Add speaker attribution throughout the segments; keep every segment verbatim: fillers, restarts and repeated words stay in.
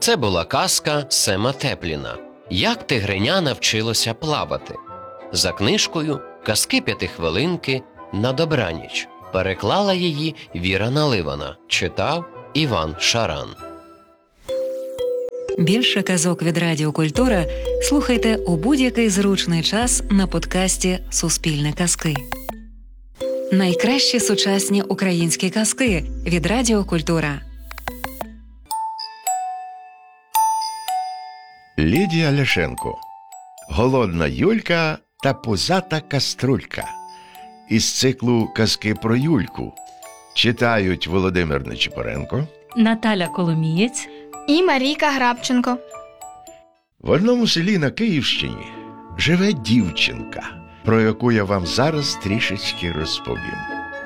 Speaker 1: Це була казка Сема Тепліна «Як тигриня навчилося плавати». За книжкою «Казки п'ятихвилинки на добраніч». Переклала її Віра Наливана. Читав Іван Шаран.
Speaker 2: Більше казок від Радіо Культура слухайте у будь-який зручний час на подкасті «Суспільне казки». Найкращі сучасні українські казки від Радіо Культура.
Speaker 3: Лідія Ляшенко. Голодна Юлька та пузата каструлька. Із циклу «Казки про Юльку». Читають Володимир Нечипоренко,
Speaker 4: Наталя Коломієць
Speaker 5: і Марійка Грабченко.
Speaker 3: В одному селі на Київщині живе дівчинка, про яку я вам зараз трішечки розповім.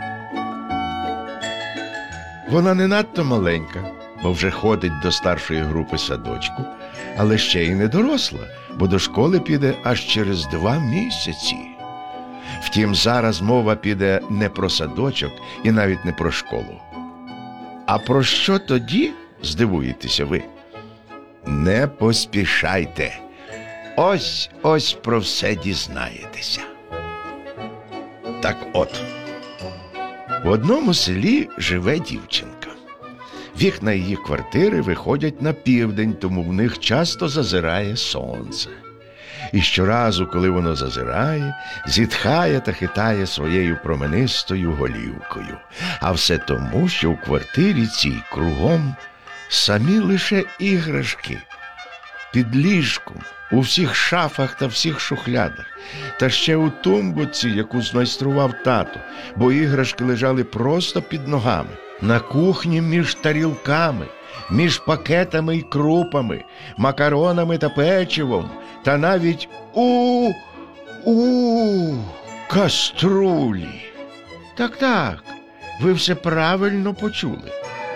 Speaker 3: Вона не надто маленька, бо вже ходить до старшої групи садочку, але ще й не доросла, бо до школи піде аж через два місяці. Втім, зараз мова піде не про садочок і навіть не про школу. А про що тоді, здивуєтеся ви? Не поспішайте. Ось-ось про все дізнаєтеся. Так от, в одному селі живе дівчинка. Вікна її квартири виходять на південь, тому в них часто зазирає сонце. І щоразу, коли воно зазирає, зітхає та хитає своєю променистою голівкою. А все тому, що в квартирі цій кругом самі лише іграшки. Під ліжком, у всіх шафах та всіх шухлядах, та ще у тумбочці, яку змайстрував тато, бо іграшки лежали просто під ногами, на кухні між тарілками, між пакетами й крупами, макаронами та печивом, та навіть у у каструлі. Так-так, ви все правильно почули.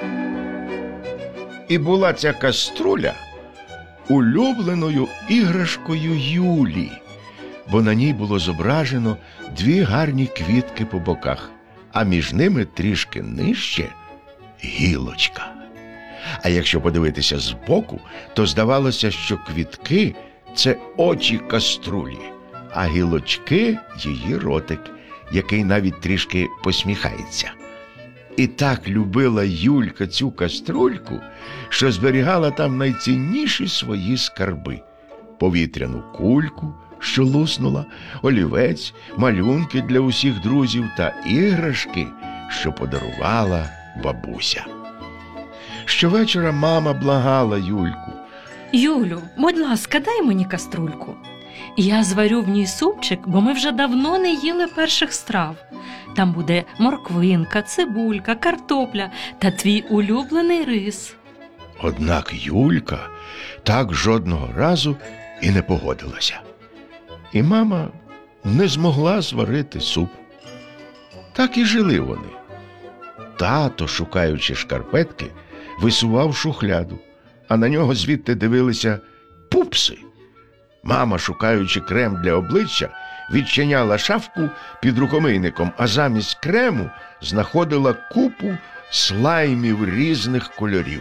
Speaker 3: І була ця каструля улюбленою іграшкою Юлі, бо на ній було зображено дві гарні квітки по боках, а між ними трішки нижче гілочка. А якщо подивитися збоку, то здавалося, що квітки – це очі каструлі, а гілочки – її ротик, який навіть трішки посміхається. І так любила Юлька цю каструльку, що зберігала там найцінніші свої скарби. Повітряну кульку, що луснула, олівець, малюнки для усіх друзів та іграшки, що подарувала бабуся. Щовечора мама благала Юльку:
Speaker 4: Юлю, будь ласка, дай мені каструльку. Я зварю в ній супчик, бо ми вже давно не їли перших страв. Там буде морквинка, цибулька, картопля та твій улюблений рис.
Speaker 3: Однак Юлька так жодного разу і не погодилася. І мама не змогла зварити суп. Так і жили вони. Тато, шукаючи шкарпетки, висував шухляду, а на нього звідти дивилися пупси. Мама, шукаючи крем для обличчя, відчиняла шафку під рукомийником, а замість крему знаходила купу слаймів різних кольорів.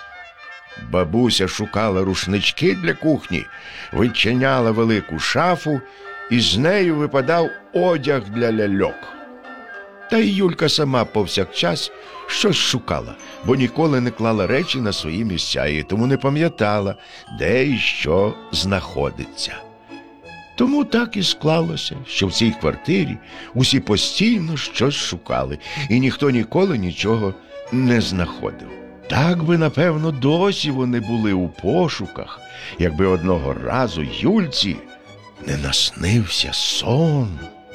Speaker 3: Бабуся шукала рушнички для кухні, відчиняла велику шафу, і з нею випадав одяг для ляльок. Та й Юлька сама повсякчас щось шукала, бо ніколи не клала речі на свої місця і тому не пам'ятала, де і що знаходиться. Тому так і склалося, що в цій квартирі усі постійно щось шукали, і ніхто ніколи нічого не знаходив. Так би, напевно, досі вони були у пошуках, якби одного разу Юльці не наснився сон.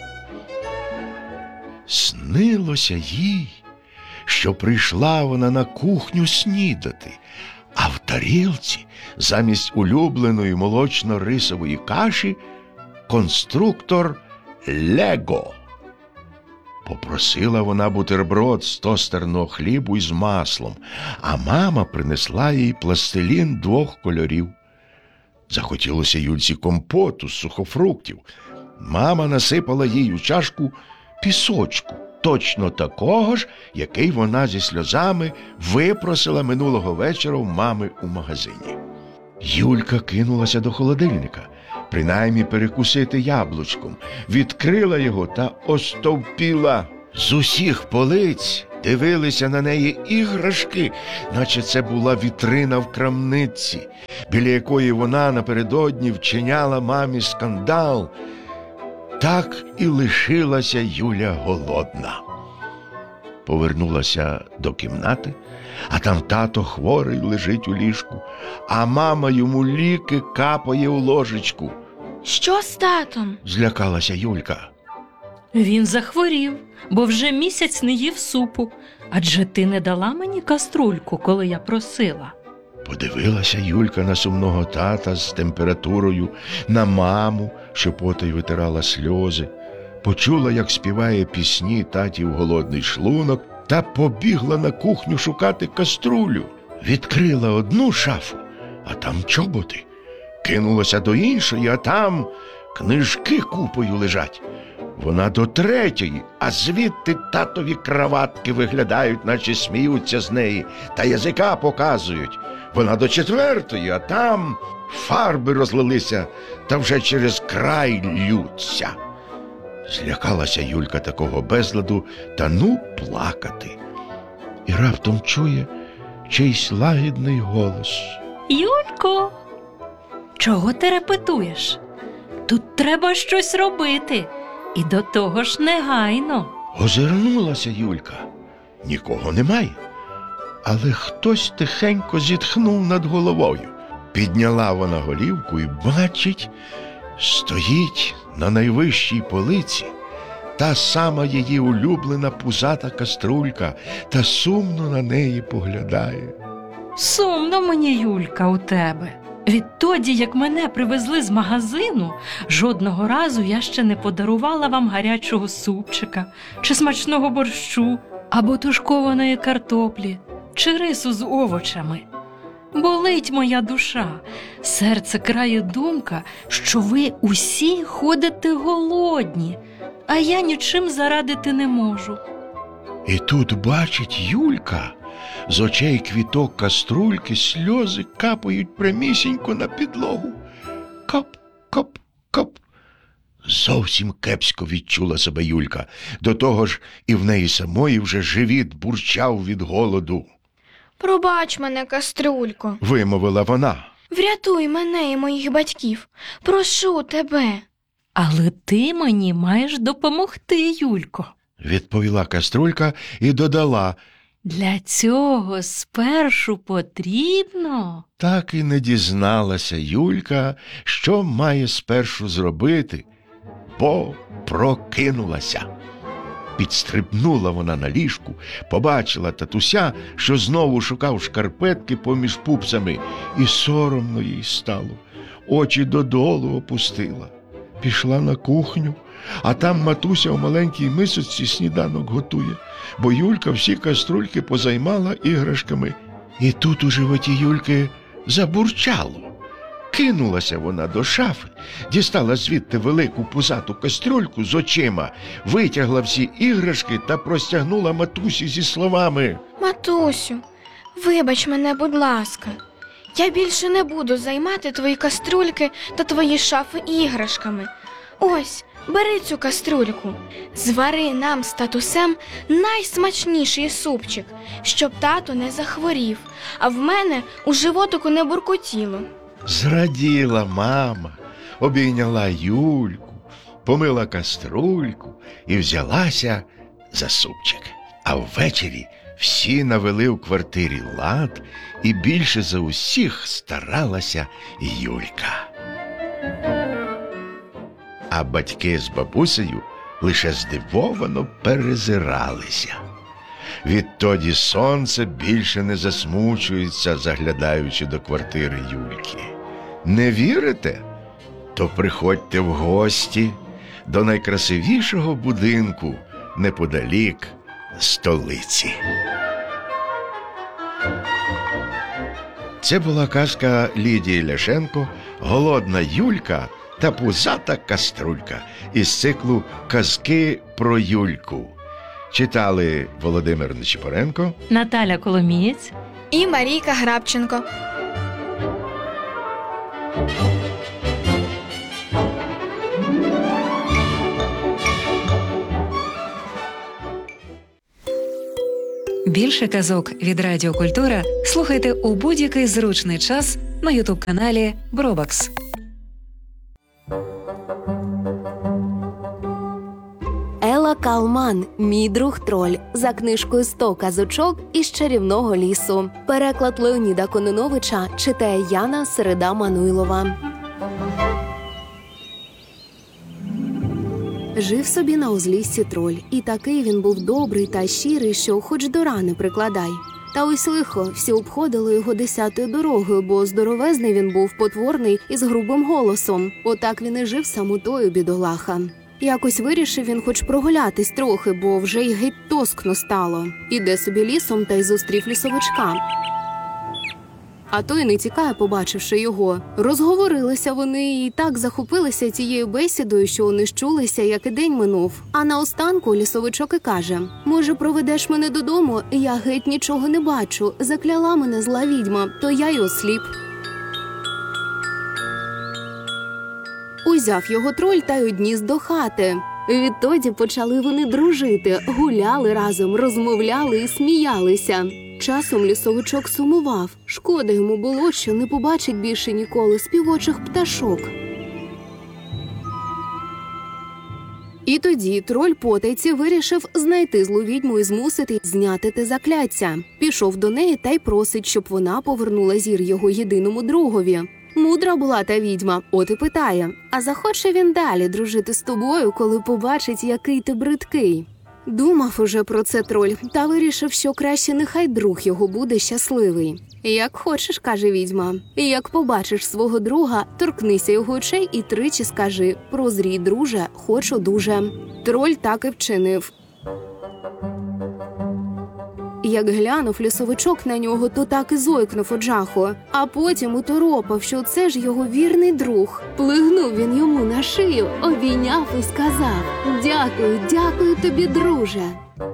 Speaker 3: Снилося їй, що прийшла вона на кухню снідати, а в тарілці замість улюбленої молочно-рисової каші конструктор Лего. Попросила вона бутерброд з тостерного хлібу із маслом, а мама принесла їй пластилін двох кольорів. Захотілося Юльці компоту з сухофруктів. Мама насипала їй у чашку пісочку точно такого ж, який вона зі сльозами випросила минулого вечора в мами у магазині. Юлька кинулася до холодильника, принаймні перекусити яблучком, відкрила його та остовпіла. З усіх полиць дивилися на неї іграшки, наче це була вітрина в крамниці, біля якої вона напередодні вчиняла мамі скандал. Так і лишилася Юля голодна. Повернулася до кімнати, а там тато хворий лежить у ліжку, а мама йому ліки капає у ложечку.
Speaker 5: Що з татом?
Speaker 3: Злякалася Юлька.
Speaker 4: Він захворів, бо вже місяць не їв супу. Адже ти не дала мені каструльку, коли я просила.
Speaker 3: Подивилася Юлька на сумного тата з температурою, на маму, що потай витирала сльози, почула, як співає пісні татів голодний шлунок, та побігла на кухню шукати каструлю. Відкрила одну шафу, а там чоботи. Кинулася до іншої, а там книжки купою лежать. Вона до третьої, а звідти татові краватки виглядають, наче сміються з неї, та язика показують. Вона до четвертої, а там фарби розлилися, та вже через край ллються. Злякалася Юлька такого безладу, та ну плакати. І раптом чує чийсь лагідний голос.
Speaker 4: Юлько, чого ти репетуєш? Тут треба щось робити. І до того ж негайно.
Speaker 3: Озирнулася Юлька. Нікого немає. Але хтось тихенько зітхнув над головою. Підняла вона голівку і бачить, стоїть на найвищій полиці та сама її улюблена пузата каструлька, та сумно на неї поглядає.
Speaker 4: Сумно мені, Юлька, у тебе. Відтоді, як мене привезли з магазину, жодного разу я ще не подарувала вам гарячого супчика, чи смачного борщу, або тушкованої картоплі, чи рису з овочами. Болить моя душа, серце крає думка, що ви усі ходите голодні, а я нічим зарадити не можу.
Speaker 3: І тут бачить Юлька, з очей квіток каструльки сльози капають прямісінько на підлогу. Кап, кап, кап. Зовсім кепсько відчула себе Юлька. До того ж і в неї самої вже живіт бурчав від голоду.
Speaker 5: Пробач мене, каструлько.
Speaker 3: Вимовила вона.
Speaker 5: Врятуй мене і моїх батьків. Прошу тебе.
Speaker 4: Але ти мені маєш допомогти, Юлько.
Speaker 3: Відповіла каструлька і додала.
Speaker 4: Для цього спершу потрібно...
Speaker 3: Так і не дізналася Юлька, що має спершу зробити, бо прокинулася. Підстрибнула вона на ліжку, побачила татуся, що знову шукав шкарпетки поміж пупсами, і соромно їй стало. Очі додолу опустила. Пішла на кухню, а там матуся у маленькій мисочці сніданок готує, бо Юлька всі каструльки позаймала іграшками. І тут у животі Юльки забурчало. Кинулася вона до шафи, дістала звідти велику пузату кастрюльку з очима, витягла всі іграшки та простягнула матусі зі словами:
Speaker 5: Матусю, вибач мене, будь ласка. Я більше не буду займати твої каструльки та твої шафи іграшками. Ось, бери цю каструльку. Звари нам з татусем найсмачніший супчик, щоб тато не захворів, а в мене у животику не буркотіло.
Speaker 3: Зраділа мама, обійняла Юльку, помила каструльку і взялася за супчик. А ввечері всі навели в квартирі лад, і більше за усіх старалася Юлька. А батьки з бабусею лише здивовано перезиралися. Відтоді сонце більше не засмучується, заглядаючи до квартири Юльки. Не вірите? То приходьте в гості до найкрасивішого будинку неподалік столиці. Це була казка Лідії Ляшенко «Голодна Юлька та пузата каструлька» із циклу «Казки про Юльку». Читали Володимир Нечипоренко
Speaker 4: Наталя Коломієць
Speaker 5: І Марійка Грабченко.
Speaker 2: Більше казок від Радіо Культура слухайте у будь-який зручний час на ютуб-каналі Бробакс.
Speaker 6: Ела Калман «Мій друг троль» за книжкою «сто казочок із чарівного лісу». Переклад Леоніда Кононовича читає Яна Середа-Мануйлова. Жив собі на узліссі троль, і такий він був добрий та щирий, що хоч до рани прикладай. Та ось лихо, всі обходили його десятою дорогою, бо здоровезний він був, потворний і з грубим голосом. Отак він і жив самотою, бідолаха. Якось вирішив він хоч прогулятись трохи, бо вже й геть тоскно стало. Іде собі лісом та й зустрів лісовичка. А той не тікає, побачивши його. Розговорилися вони і так захопилися тією бесідою, що вони щулися, як і день минув. А наостанку лісовичок і каже: «Може, проведеш мене додому? Я геть нічого не бачу. Закляла мене зла відьма, то я й осліп». Узяв його троль та й одніс до хати. Відтоді почали вони дружити, гуляли разом, розмовляли і сміялися. Часом лісовичок сумував. Шкода йому було, що не побачить більше ніколи співочих пташок. І тоді троль потайці вирішив знайти злу відьму і змусити зняти те закляття. Пішов до неї та й просить, щоб вона повернула зір його єдиному другові. Мудра була та відьма, от і питає: «А захоче він далі дружити з тобою, коли побачить, який ти бридкий?» Думав уже про це троль, та вирішив, що краще нехай друг його буде щасливий. «Як хочеш», – каже відьма. «Як побачиш свого друга, торкнися його очей і тричі скажи: прозрій, друже, хочу дуже». Троль так і вчинив. Як глянув лісовичок на нього, то так і зойкнув од жаху, а потім уторопав, що це ж його вірний друг. Плигнув він йому на шию, обійняв і сказав: «Дякую, дякую тобі, друже».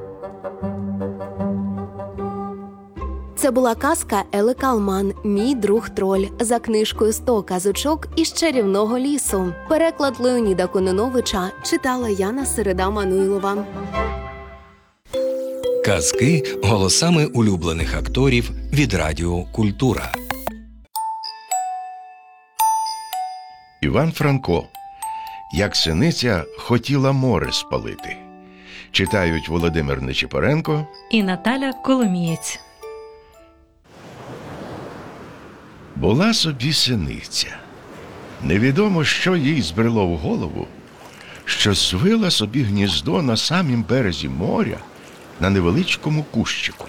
Speaker 6: Це була казка Ели Калман «Мій друг троль» за книжкою «сто казочок із чарівного лісу». Переклад Леоніда Кононовича читала Яна Середа-Мануйлова.
Speaker 7: Казки голосами улюблених акторів від Радіо Культура.
Speaker 3: Іван Франко. Як синиця хотіла море спалити. Читають Володимир Нечипоренко
Speaker 4: і Наталя Коломієць.
Speaker 3: Була собі синиця. Невідомо, що їй збрело в голову, що звила собі гніздо на самім березі моря, на невеличкому кущику.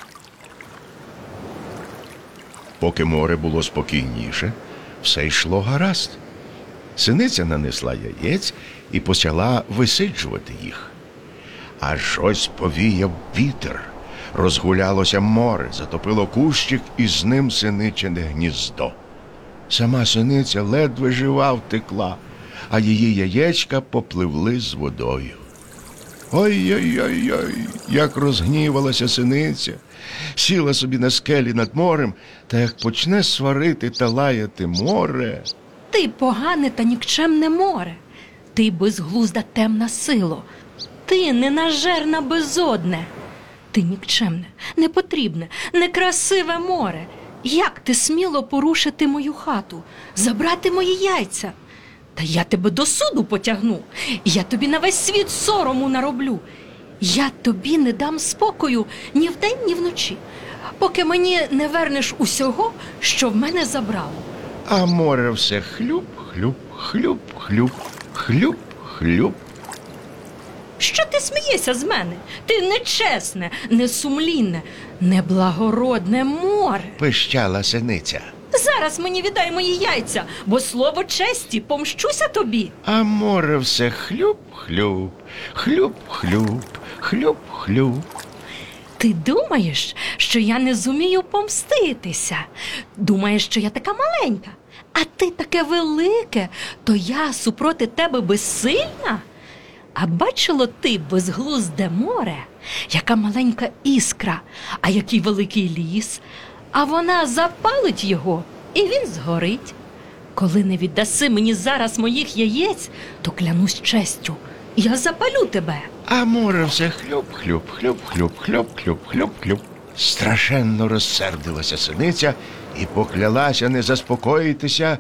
Speaker 3: Поки море було спокійніше, все йшло гаразд. Синиця нанесла яєць і почала висиджувати їх. Аж ось повіяв вітер, розгулялося море, затопило кущик і з ним синичине гніздо. Сама синиця ледве жива втекла, а її яєчка попливли з водою. Ой-ой-ой-ой, як розгнівалася синиця, сіла собі на скелі над морем, та як почне сварити та лаяти море.
Speaker 4: Ти погане та нікчемне море, ти безглузда темна сило, ти ненажерна безодне, ти нікчемне, непотрібне, некрасиве море. Як ти сміло порушити мою хату, забрати мої яйця? Та я тебе до суду потягну, я тобі на весь світ сорому нароблю. Я тобі не дам спокою ні вдень, ні вночі, поки мені не вернеш усього, що в мене забрало.
Speaker 3: А море все хлюп, хлюп, хлюп, хлюп, хлюп, хлюп.
Speaker 4: Що ти смієшся з мене? Ти нечесне, несумлінне, неблагородне море.
Speaker 3: Пищала синиця.
Speaker 4: Зараз мені віддай мої яйця, бо слово честі помщуся тобі.
Speaker 3: А море все хлюп, хлюп, хлюп, хлюп, хлюп, хлюп.
Speaker 4: Ти думаєш, що я не зумію помститися? Думаєш, що я така маленька? А ти таке велике, то я супроти тебе безсильна? А бачило ти безглузде море, яка маленька іскра, а який великий ліс. А вона запалить його, і він згорить. Коли не віддаси мені зараз моїх яєць, то клянусь честю, я запалю тебе.
Speaker 3: А море все хлюп, хлюп, хлюп, хлюп, хлюп, хлюп, хлюп, хлюп. Страшенно розсердилася синиця і поклялася не заспокоїтися,